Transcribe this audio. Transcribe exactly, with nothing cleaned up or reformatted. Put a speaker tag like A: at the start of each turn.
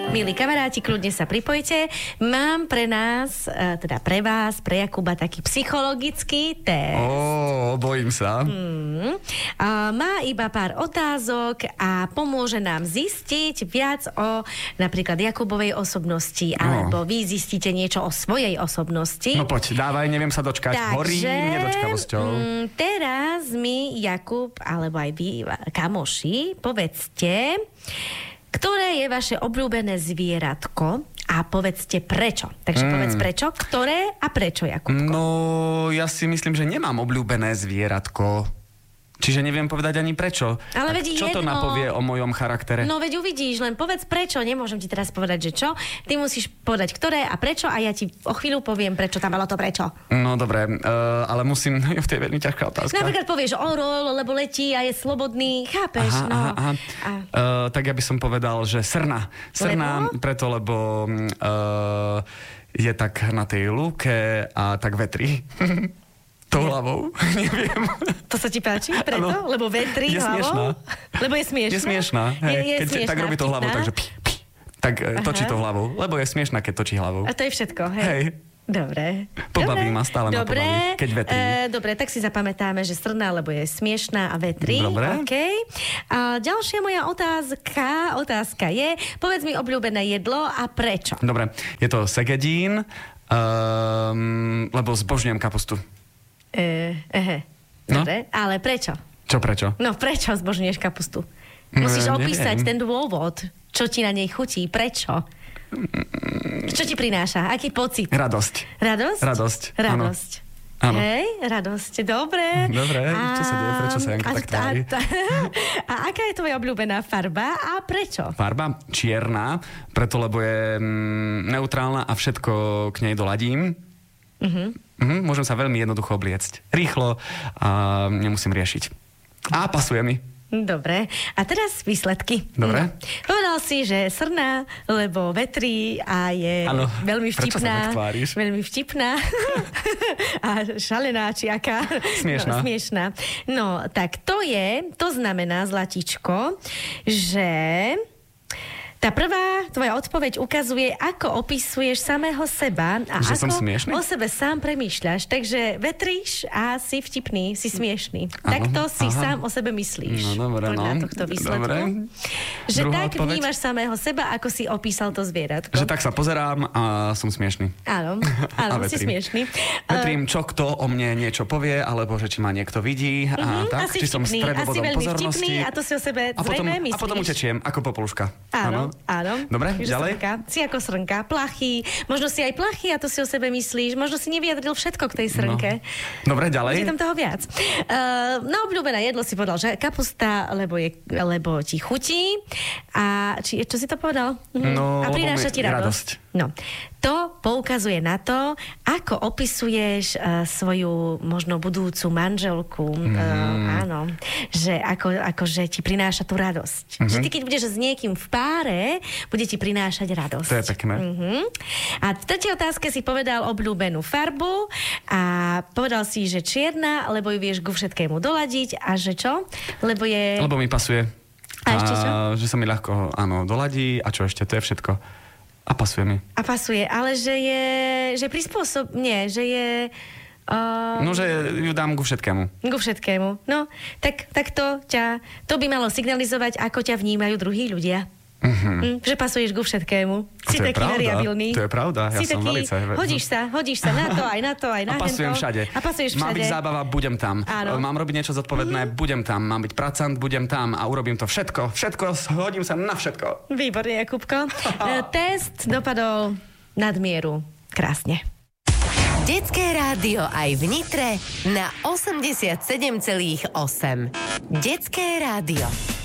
A: Milí kamaráti, kľudne sa pripojte. Mám pre nás, teda pre vás, pre Jakuba, taký psychologický test.
B: Ó, bojím sa.
A: Hmm. A má iba pár otázok a pomôže nám zistiť viac o napríklad Jakubovej osobnosti, alebo vy zistíte niečo o svojej osobnosti.
B: No poď, dávaj, neviem sa dočkať.
A: Takže,
B: horím nedočkavosťou.
A: Mm, teraz mi Jakub, alebo aj vy, kamoši, povedzte, ktoré je vaše obľúbené zvieratko a povedzte prečo. Takže mm. povedz prečo, ktoré a prečo, Jakubko?
B: No, ja si myslím, že nemám obľúbené zvieratko. Čiže neviem povedať ani prečo.
A: Ale veď
B: čo
A: jedno...
B: to napovie o mojom charaktere?
A: No veď uvidíš, len povedz prečo. Nemôžem ti teraz povedať, že čo. Ty musíš povedať ktoré a prečo a ja ti o chvíľu poviem prečo. Tam bolo to prečo.
B: No dobre, uh, ale musím... V tej veľmi ťažká otázka.
A: Napríklad povieš orol, lebo letí a je slobodný. Chápeš?
B: Aha,
A: no.
B: aha, aha.
A: A...
B: Uh, tak ja by som povedal, že srna. Srna
A: Lebo?
B: preto, lebo uh, je tak na tej lúke a tak vetrí. Tou hlavou, neviem.
A: To sa ti páči? Preto? Ano. Lebo vetrí
B: je
A: hlavou?
B: Smiešná.
A: Lebo je smiešná?
B: Je smiešná. Hej.
A: Je, je
B: keď
A: smiešná,
B: tak robí to hlavou,
A: vtipná?
B: takže pi, pi, tak Aha. točí to hlavou. Lebo je smiešná, keď točí hlavou.
A: A to je všetko, hej?
B: Hej.
A: Dobre.
B: Pobaví ma, stále ma
A: dobre.
B: pobaví, keď vetrí.
A: E, dobre, tak si zapamätáme, že srná, lebo je smiešná a vetrí.
B: Dobre.
A: Okay. A ďalšia moja otázka, otázka je, povedz mi obľúbené jedlo a prečo?
B: Dobre, je to segedín, um, lebo zbožňujem kapustu.
A: E, ehe.
B: No?
A: Dobre, ale prečo?
B: Čo prečo?
A: No prečo zbožňuješ kapustu? Musíš
B: No,
A: opísať
B: neviem.
A: ten dôvod, čo ti na nej chutí, prečo? Čo ti prináša? Aký pocit?
B: Radosť.
A: Radosť?
B: Radosť, áno.
A: Radosť.
B: Áno.
A: Hej, radosť, dobre.
B: Dobre, čo sa deje? Prečo sa Janka
A: a,
B: tak tvári?
A: A, a aká je tvoja obľúbená farba a prečo?
B: Farba čierna, preto lebo je mm, neutrálna a všetko k nej doladím.
A: Uh-huh.
B: Mhm, môžem sa veľmi jednoducho obliecť. Rýchlo a nemusím riešiť. A pasuje mi.
A: Dobre. A teraz výsledky.
B: Dobre.
A: No. Povedal si, že srná, lebo vetrí a je
B: ano,
A: veľmi
B: prečo sa
A: vtipná.
B: tak tváriš?
A: Veľmi vtipná. A šalená, či aká.
B: Smiešná.
A: No, smiešná. No, tak to je, to znamená, zlatičko, že... Tá prvá tvoja odpoveď ukazuje, ako opisuješ samého seba a
B: že
A: ako
B: som smiešný?
A: o sebe sám premýšľaš. Takže vetríš a si vtipný, si smiešný.
B: Aha,
A: Takto si
B: aha.
A: sám o sebe myslíš.
B: No dobre,
A: podľa
B: no.
A: tohto výsledku.
B: Dobre.
A: Že
B: Druhá
A: tak
B: odpoveď?
A: vnímaš samého seba, ako si opísal to zvieratko.
B: Že tak sa pozerám a som smiešný.
A: Áno, áno, si smiešný.
B: Vetrím, čo kto o mne niečo povie, alebo že či ma niekto vidí a
A: Uh-huh,
B: tak,
A: asi
B: či som
A: vtipný, asi
B: stredobodom
A: veľmi
B: pozornosti.
A: vtipný a to si o sebe
B: a potom,
A: zrejme myslíš.
B: a potom utečiem, ako popoluška.
A: Áno, áno.
B: Dobre,
A: Takže
B: ďalej?
A: Srnka. Si ako srnka, plachý. Možno si aj plachý a to si o sebe myslíš. Možno si nevyjadril všetko k tej srnke.
B: No. Dobre, ďalej.
A: Je tam toho viac. Uh, na obľúbené jedlo si povedal, že kapusta, lebo, je, lebo ti chutí. A či, čo si to povedal? Mhm.
B: No,
A: a prináša
B: lebo mi-
A: ti radosť.
B: radosť.
A: No, to poukazuje na to, ako opisuješ uh, svoju možno budúcu manželku. Mm. Uh, áno. Že ako, ako, že ti prináša tú radosť. Mm-hmm. Že ty, keď budeš s niekým v páre, bude ti prinášať radosť.
B: To je pekné.
A: Uh-huh. A v tretej otázke si povedal obľúbenú farbu a povedal si, že čierna, lebo ju vieš ku všetkému doladiť a že čo? Lebo je...
B: Lebo mi pasuje.
A: A ešte čo?
B: Že sa mi ľahko, áno, doladí a čo ešte, to je všetko. A pasuje mi.
A: A pasuje, ale že je... Že prispôsob... Nie, že je... Uh,
B: No, že ju dám ku všetkému.
A: ku všetkému. No, tak, tak to ťa... To by malo signalizovať, ako ťa vnímajú druhí ľudia.
B: Uh-huh.
A: Mm, že pasuješ ku všetkému. Si
B: to je
A: taký
B: pravda,
A: variabilný.
B: to je pravda, ja
A: si
B: som
A: taký,
B: velice-
A: Hodíš sa, hodíš sa na to, aj na to, aj na
B: A pasujem
A: hento.
B: všade.
A: A pasuješ
B: Má
A: všade.
B: byť zábava, budem tam.
A: Áno.
B: Mám robiť niečo zodpovedné, mm. budem tam. Mám byť pracant, budem tam a urobím to všetko. Všetko, hodím sa na všetko.
A: Výborne, Jakubko. E, Test dopadol nadmieru. Krásne.
C: Detské rádio aj v Nitre na osemdesiatsedem celá osem. Detské rádio.